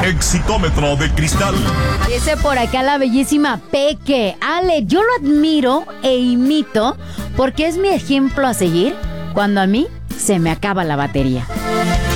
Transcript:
Exitómetro de cristal. Dice por acá la bellísima Peque. Ale, yo lo admiro e imito porque es mi ejemplo a seguir cuando a mí se me acaba la batería.